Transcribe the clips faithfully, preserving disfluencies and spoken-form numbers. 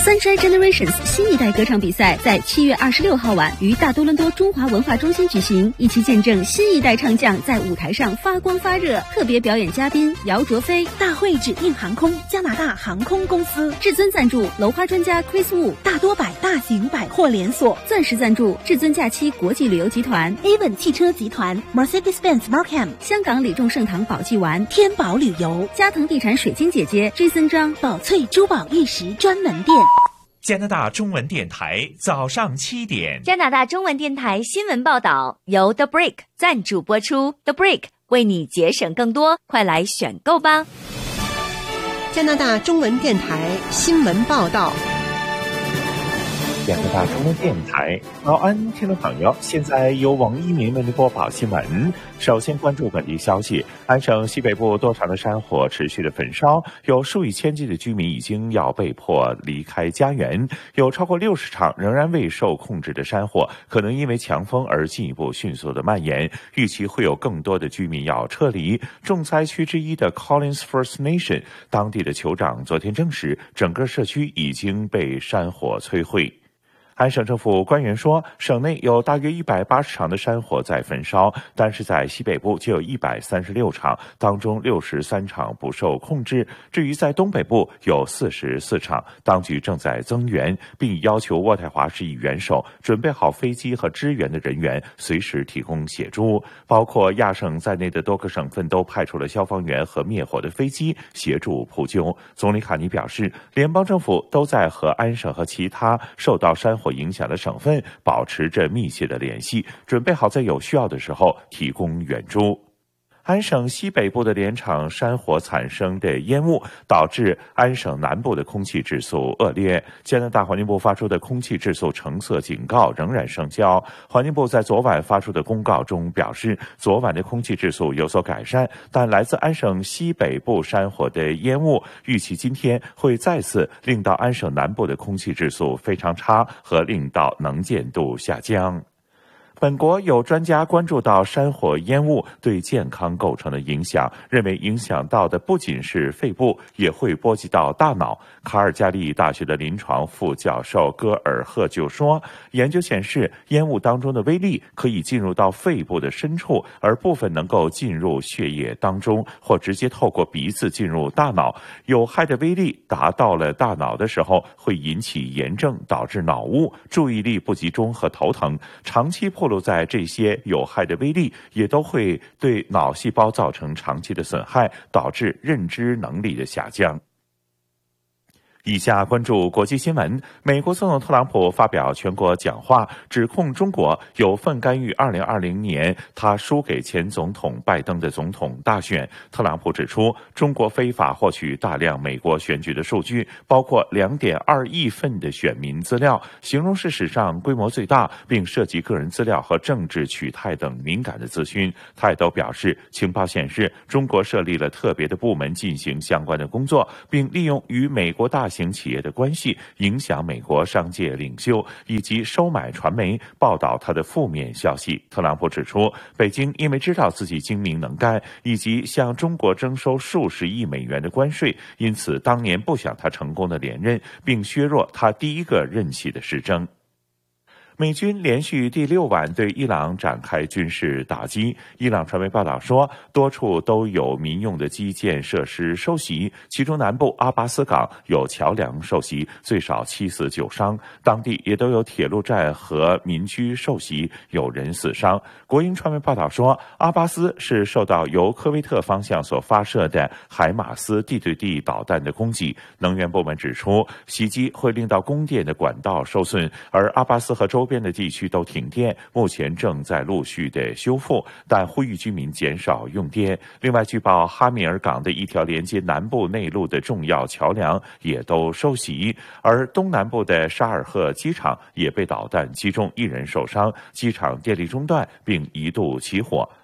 Sunshine Generations 新一代歌唱比赛在七月二十六号晚于大多伦多中华文化中心举行，一起见证新一代唱将在舞台上发光发热。特别表演嘉宾姚卓飞， 大会指定航空加拿大航空公司， 至尊赞助楼花专家 Chris Wu， 大多百大型百货连锁， 钻石赞助至尊假期国际旅游集团 ，Avon 汽车集团 ，Mercedes-Benz Markham， 香港李众盛堂宝记丸， 天宝旅游， 嘉腾地产水晶姐姐 Jason 张， 宝翠珠宝玉石专门店。 加拿大中文电台早上七点， 加拿大中文电台新闻报道由 The Break 赞助播出 ，The Break 为你节省更多，快来选购吧！ 加拿大中文电台新闻报道。 加拿大中文电台早安，听众朋友，现在由王一鸣为您播报新闻。首先关注本地消息，安省西北部多场的山火持续的焚烧，有数以千计的居民已经要被迫离开家园，有超过六十场仍然未受控制的山火，可能因为强风而进一步迅速的蔓延，预期会有更多的居民要撤离。重灾区之一的 Collins First Nation 当地的酋长昨天证实，整个社区已经被山火摧毁。安省政府官员说，省内有大约一百八十场的山火在焚烧，但是在西北部就有一百三十六场，当中六十三场不受控制。至于在东北部有四十四场，当局正在增援，并要求渥太华市以元首准备好飞机和支援的人员，随时提供协助。包括亚省在内的多个省份都派出了消防员和灭火的飞机协助扑救。总理卡尼表示，联邦政府都在和安省和其他受到山火影响的省份保持着密切的联系，准备好在有需要的时候提供援助。安省西北部的连场山火产生的烟雾，导致安省南部的空气质素恶劣。加拿大环境部发出的空气质素橙色警告仍然生效。环境部在昨晚发出的公告中表示，昨晚的空气质素有所改善，但来自安省西北部山火的烟雾，预期今天会再次令到安省南部的空气质素非常差，和令到能见度下降。本国有专家关注到山火烟雾对健康构成的影响，认为影响到的不仅是肺部，也会波及到大脑。卡尔加利大学的临床副教授戈尔赫就说，研究显示烟雾当中的微粒可以进入到肺部的深处，而部分能够进入血液当中，或直接透过鼻子进入大脑。有害的微粒达到了大脑的时候，会引起炎症，导致脑雾、注意力不集中和头疼。长期暴露在这些有害的微粒，也都会对脑细胞造成长期的损害，导致认知能力的下降。以下关注国际新闻。美国总统特朗普发表全国讲话，指控中国有份干预二零二零年他输给前总统拜登的总统大选。特朗普指出，中国非法获取大量美国选举的数据，包括 两点二亿份的选民资料，形容是史上规模最大，并涉及个人资料和政治取态等敏感的资讯。他也都表示，情报显示中国设立了特别的部门进行相关的工作，并利用与美国大型企业的关系，影响美国商界领袖，以及收买传媒，报道他的负面消息。特朗普指出，北京因为知道自己精明能干，以及向中国征收数十亿美元的关税，因此当年不想他成功的连任，并削弱他第一个任期的施政。美军连续第六晚对伊朗展开军事打击。伊朗传媒报道说，多处都有民用的基建设施受袭，其中南部阿巴斯港有桥梁受袭，最少七死九伤。当地也都有铁路站和民居受袭，有人死伤。国营传媒报道说，阿巴斯是受到由科威特方向所发射的海马斯地对地导弹的攻击。能源部门指出，袭击会令到供电的管道受损，而阿巴斯和周边的地区都停电，目前正在陆续的修复，但呼吁居民减少用电。另外，据报哈米尔港的一条连接南部内陆的重要桥梁也都受袭，而东南部的沙尔赫机场也被导弹击中，一人受伤，机场电力中断并一度起火。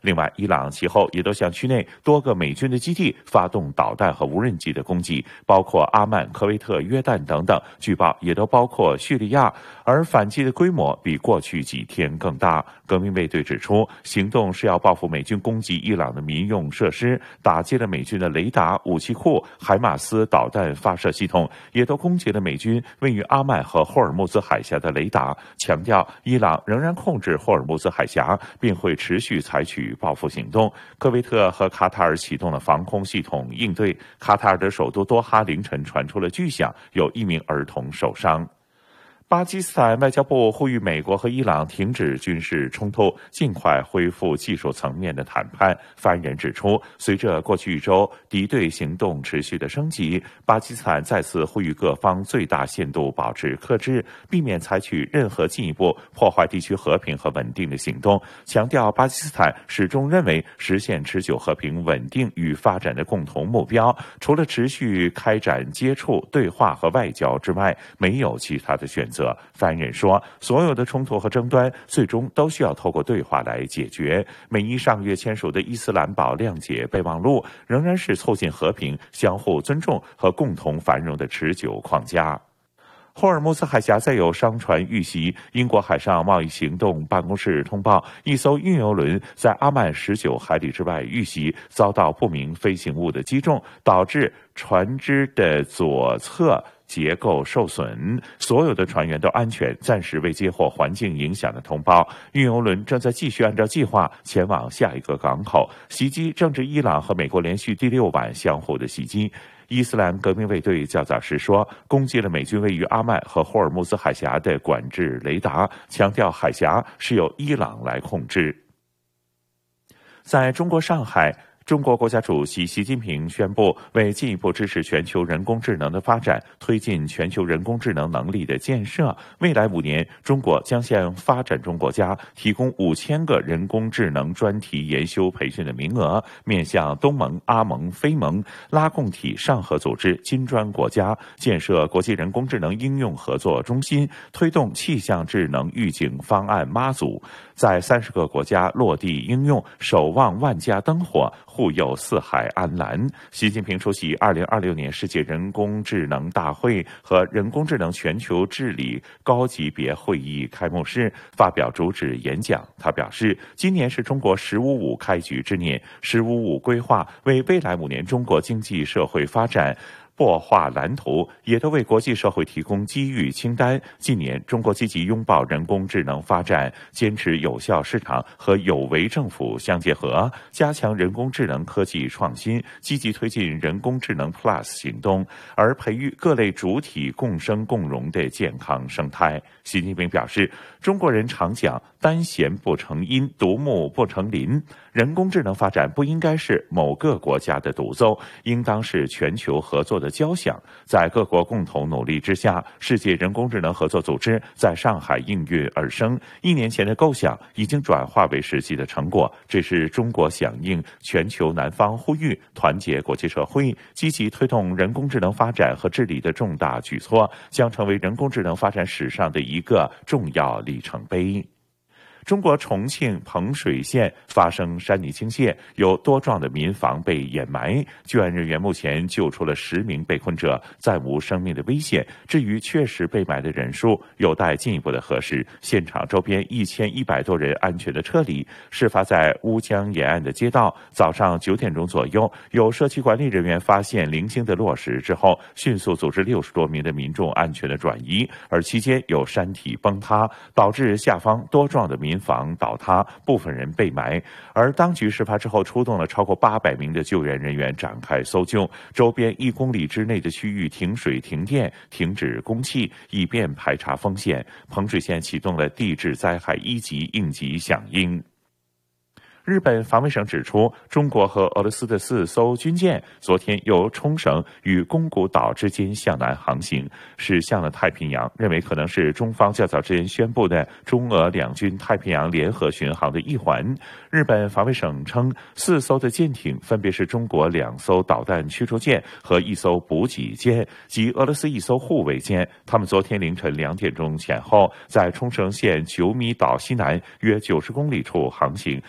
另外，伊朗其后也都向区内多个美军的基地发动导弹和无人机的攻击，包括阿曼、科威特、约旦等等，据报也都包括叙利亚，而反击的规模比过去几天更大。革命卫队指出，行动是要报复美军攻击伊朗的民用设施，打击了美军的雷达、武器库、海马斯导弹发射系统，也都攻击了美军位于阿曼和霍尔木兹海峡的雷达，强调伊朗仍然控制霍尔木兹海峡，并会持续采取报复行动。科威特和卡塔尔启动了防空系统应对，卡塔尔的首都多哈凌晨传出了巨响，有一名儿童受伤。巴基斯坦外交部呼吁美国和伊朗停止军事冲突，尽快恢复技术层面的谈判。发言人指出，随着过去一周敌对行动持续的升级，巴基斯坦再次呼吁各方最大限度保持克制，避免采取任何进一步破坏地区和平和稳定的行动，强调巴基斯坦始终认为实现持久和平、稳定与发展的共同目标，除了持续开展接触、对话和外交之外，没有其他的选择。发言人说，所有的冲突和争端最终都需要透过对话来解决。美伊上个月签署的伊斯兰堡谅解备忘录仍然是促进和平、相互尊重和共同繁荣的持久框架。霍尔木兹海峡再有商船遇袭，英国海上贸易行动办公室通报，一艘运油轮在阿曼十九海里之外遇袭，遭到不明飞行物的击中，导致船只的左侧结构受损，所有的船员都安全，暂时未接获环境影响的通报。运油轮正在继续按照计划前往下一个港口。袭击正值伊朗和美国连续第六晚相互的袭击。伊斯兰革命卫队较早时说，攻击了美军位于阿曼和霍尔木兹海峡的管制雷达，强调海峡是由伊朗来控制。在中国上海，中国国家主席习近平宣布，为进一步支持全球人工智能的发展，推进全球人工智能能力的建设，未来五年，中国将向发展中国家提供五千个人工智能专题研修培训的名额，面向东盟、阿盟、非盟、拉共体上合组织、金砖国家，建设国际人工智能应用合作中心，推动气象智能预警方案妈祖，在三十个国家落地应用，守望万家灯火，护佑四海安澜。习近平出席二零二六年世界人工智能大会和人工智能全球治理高级别会议开幕式，发表主旨演讲。他表示，今年是中国“十五五”开局之年，“十五五”规划为未来五年中国经济社会发展擘画蓝图，也都为国际社会提供机遇清单。近年，中国积极拥抱人工智能发展，坚持有效市场和有为政府相结合，加强人工智能科技创新，积极推进人工智能 Plus 行动，而培育各类主体共生共荣的健康生态。习近平表示，中国人常讲单弦不成音，独木不成林，人工智能发展不应该是某个国家的独奏，应当是全球合作的交响。在各国共同努力之下，世界人工智能合作组织在上海应运而生。一年前的构想已经转化为实际的成果，这是中国响应全球南方呼吁，团结国际社会，积极推动人工智能发展和治理的重大举措，将成为人工智能发展史上的一个重要里程碑。中国重庆彭水县发生山泥倾泻，有多幢的民房被掩埋。救援人员目前救出了十名被困者，暂无生命的危险。至于确实被埋的人数，有待进一步的核实。现场周边一千一百多人安全的撤离。事发在乌江沿岸的街道，早上九点钟左右，有社区管理人员发现零星的落石之后，迅速组织六十多名的民众安全的转移，而期间有山体崩塌，导致下方多幢的民民房倒塌，部分人被埋。而当局事发之后出动了超过八百名的救援人员展开搜救，周边一公里之内的区域停水、停电、停止供气，以便排查风险。彭水县启动了地质灾害一级应急响应。日本防卫省指出，中国和俄罗斯的四艘军舰昨天由冲绳与宫古岛之间向南航行，驶向了太平洋，认为可能是中方较早之前宣布的中俄两军太平洋联合巡航的一环。日本防卫省称，四艘的舰艇分别是中国两艘导弹驱逐舰和一艘补给舰，及俄罗斯一艘护卫舰。他们昨天凌晨两点钟前后，在冲绳县九米岛西南约九十公里处航行，随后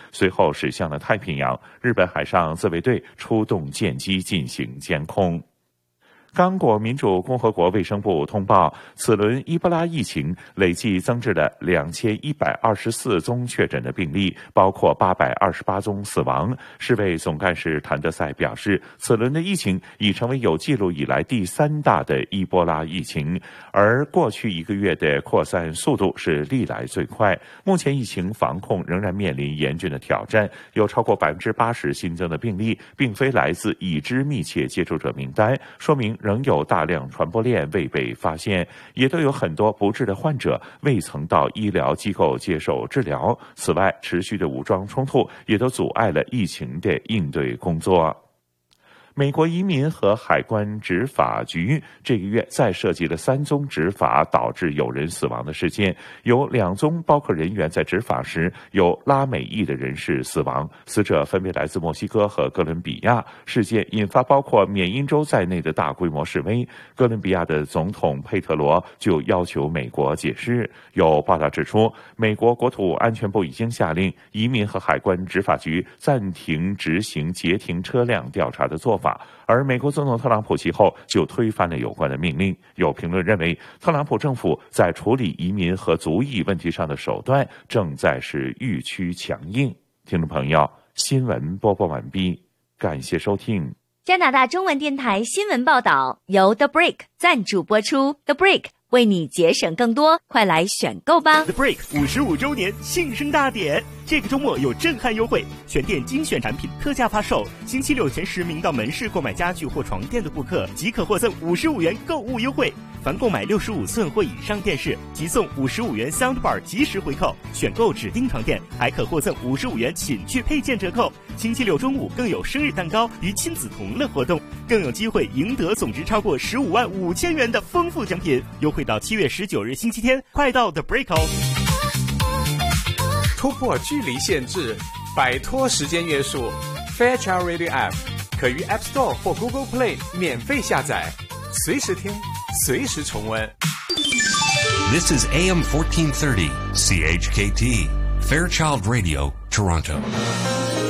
后驶向了太平洋，日本海上自卫队出动舰机进行监控。刚果民主共和国卫生部通报，此轮伊波拉疫情累计增至了两千一百二十四宗确诊的病例，包括八百二十八宗死亡。世卫总干事谭德赛表示，此轮的疫情已成为有记录以来第三大的伊波拉疫情，而过去一个月的扩散速度是历来最快。目前疫情防控仍然面临严峻的挑战，有超过百分之八十新增的病例并非来自已知密切接触者名单，说明仍有大量传播链未被发现，也都有很多不治的患者未曾到医疗机构接受治疗。此外，持续的武装冲突也都阻碍了疫情的应对工作。美国移民和海关执法局这个月再涉及了三宗执法导致有人死亡的事件，有两宗包括人员在执法时有拉美裔的人士死亡，死者分别来自墨西哥和哥伦比亚。事件引发包括缅因州在内的大规模示威，哥伦比亚的总统佩特罗就要求美国解释。有报道指出，美国国土安全部已经下令移民和海关执法局暂停执行截停车辆调查的做法，而美国总统特朗普其后就推翻了有关的命令。有评论认为，特朗普政府在处理移民和族裔问题上的手段正在是愈趋强硬。听众朋友，新闻播报完毕，感谢收听。 加拿大中文电台新闻报道由 The Brick 赞助播出 ，The Brick 为你节省更多，快来选购吧 ！The Brick 五十五周年庆生大典，这个周末有震撼优惠，全店精选产品特价发售。星期六前十名到门市购买家具或床垫的顾客，即可获赠五十五元购物优惠。凡购买六十五寸或以上电视，即送五十五元 Soundbar 即时回扣。选购指定床垫，还可获赠五十五元寝具配件折扣。星期六中午更有生日蛋糕与亲子同乐活动，更有机会赢得总值超过十五万五千元的丰富奖品。优惠到七月十九日星期天，快到 The Break 哦！ 突破距离限制，摆脱时间约束 ，Fairchild Radio App 可于 App Store 或 Google Play 免费下载，随时听，随时重温。 This is A M fourteen thirty C H K T Fairchild Radio, Toronto.